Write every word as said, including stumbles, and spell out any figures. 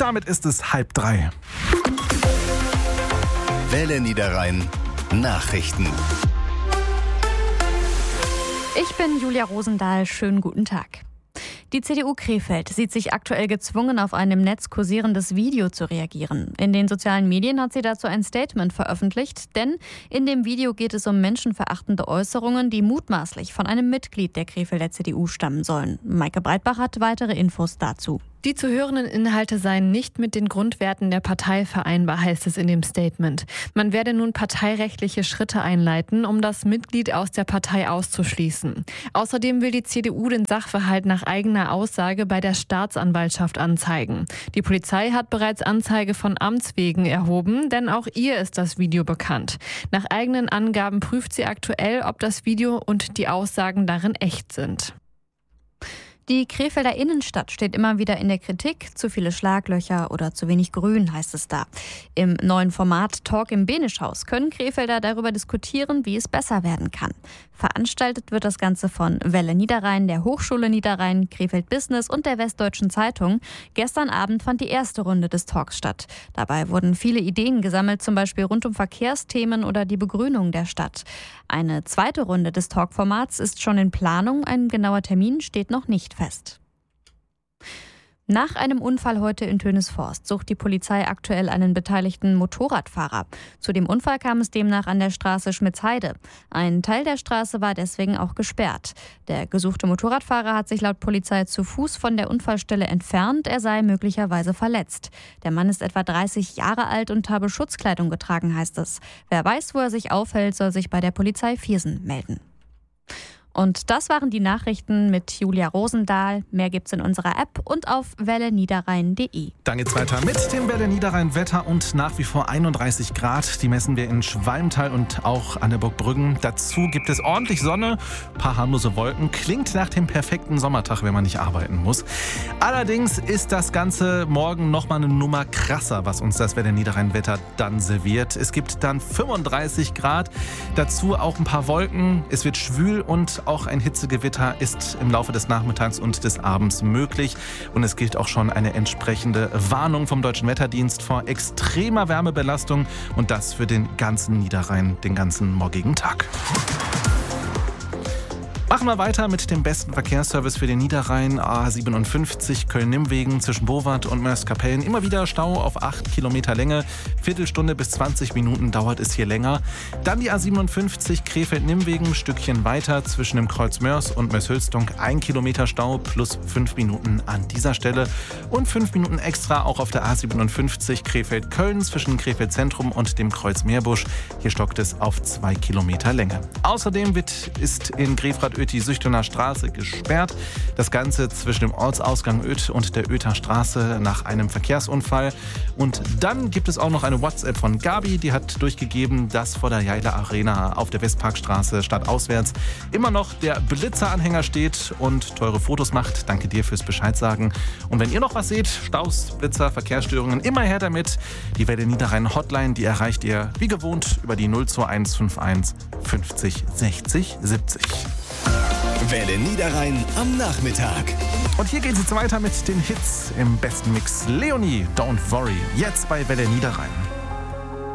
Damit ist es halb drei. Welle Niederrhein Nachrichten. Ich bin Julia Rosendahl. Schönen guten Tag. Die C D U Krefeld sieht sich aktuell gezwungen, auf ein im Netz kursierendes Video zu reagieren. In den sozialen Medien hat sie dazu ein Statement veröffentlicht, denn in dem Video geht es um menschenverachtende Äußerungen, die mutmaßlich von einem Mitglied der Krefelder C D U stammen sollen. Maike Breitbach hat weitere Infos dazu. Die zu hörenden Inhalte seien nicht mit den Grundwerten der Partei vereinbar, heißt es in dem Statement. Man werde nun parteirechtliche Schritte einleiten, um das Mitglied aus der Partei auszuschließen. Außerdem will die C D U den Sachverhalt nach eigener Aussage bei der Staatsanwaltschaft anzeigen. Die Polizei hat bereits Anzeige von Amts wegen erhoben, denn auch ihr ist das Video bekannt. Nach eigenen Angaben prüft sie aktuell, ob das Video und die Aussagen darin echt sind. Die Krefelder Innenstadt steht immer wieder in der Kritik. Zu viele Schlaglöcher oder zu wenig Grün, heißt es da. Im neuen Format Talk im Benischhaus können Krefelder darüber diskutieren, wie es besser werden kann. Veranstaltet wird das Ganze von Welle Niederrhein, der Hochschule Niederrhein, Krefeld Business und der Westdeutschen Zeitung. Gestern Abend fand die erste Runde des Talks statt. Dabei wurden viele Ideen gesammelt, zum Beispiel rund um Verkehrsthemen oder die Begrünung der Stadt. Eine zweite Runde des Talk-Formats ist schon in Planung. Ein genauer Termin steht noch nicht fest. Nach einem Unfall heute in Tönisforst sucht die Polizei aktuell einen beteiligten Motorradfahrer. Zu dem Unfall kam es demnach an der Straße Schmitzheide. Ein Teil der Straße war deswegen auch gesperrt. Der gesuchte Motorradfahrer hat sich laut Polizei zu Fuß von der Unfallstelle entfernt. Er sei möglicherweise verletzt. Der Mann ist etwa dreißig Jahre alt und habe Schutzkleidung getragen, heißt es. Wer weiß, wo er sich aufhält, soll sich bei der Polizei Viersen melden. Und das waren die Nachrichten mit Julia Rosendahl. Mehr gibt's in unserer App und auf welle niederrhein punkt de. Dann geht's weiter mit dem Welle Niederrhein Wetter und nach wie vor einunddreißig Grad. Die messen wir in Schwalmtal und auch an der Burg Brüggen. Dazu gibt es ordentlich Sonne, ein paar harmlose Wolken. Klingt nach dem perfekten Sommertag, wenn man nicht arbeiten muss. Allerdings ist das Ganze morgen nochmal eine Nummer krasser, was uns das Welle Niederrhein Wetter dann serviert. Es gibt dann fünfunddreißig Grad, dazu auch ein paar Wolken. Es wird schwül und auch ein Hitzegewitter ist im Laufe des Nachmittags und des Abends möglich. Und es gilt auch schon eine entsprechende Warnung vom Deutschen Wetterdienst vor extremer Wärmebelastung. Und das für den ganzen Niederrhein, den ganzen morgigen Tag. Machen wir weiter mit dem besten Verkehrsservice für den Niederrhein. A siebenundfünfzig Köln-Nimwegen zwischen Bowart und Mörs-Kapellen. Immer wieder Stau auf acht Kilometer Länge. Viertelstunde bis zwanzig Minuten dauert es hier länger. Dann die A siebenundfünfzig Krefeld-Nimwegen. Ein Stückchen weiter zwischen dem Kreuz Mörs und Mörs-Hülstung. Ein Kilometer Stau plus fünf Minuten an dieser Stelle. Und fünf Minuten extra auch auf der A siebenundfünfzig Krefeld-Köln zwischen Krefeld-Zentrum und dem Kreuz Meerbusch. Hier stockt es auf zwei Kilometer Länge. Außerdem wird, ist in Grefrath die Süchtoner Straße gesperrt. Das Ganze zwischen dem Ortsausgang Oeth und der Oether Straße nach einem Verkehrsunfall. Und dann gibt es auch noch eine WhatsApp von Gabi, die hat durchgegeben, dass vor der Jaila Arena auf der Westparkstraße stadtauswärts immer noch der Blitzeranhänger steht und teure Fotos macht. Danke dir fürs Bescheid sagen. Und wenn ihr noch was seht, Staus, Blitzer, Verkehrsstörungen, immer her damit. Die Welle Niederrhein Hotline, die erreicht ihr wie gewohnt über die null zwei eins fünf eins fünfzig sechzig siebzig. Welle Niederrhein am Nachmittag. Und hier geht es jetzt weiter mit den Hits im besten Mix. Leonie, Don't Worry, jetzt bei Welle Niederrhein.